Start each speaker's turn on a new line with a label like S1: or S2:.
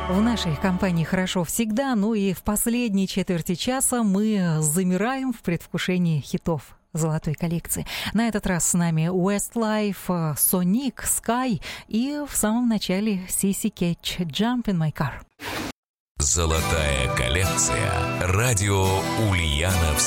S1: В нашей компании хорошо всегда, ну и в последней четверти часа мы замираем в предвкушении хитов золотой коллекции. На этот раз с нами Westlife, Sonic, Sky и в самом начале Sissy Catch, Jump in My Car.
S2: Золотая коллекция. Радио Ульяновск.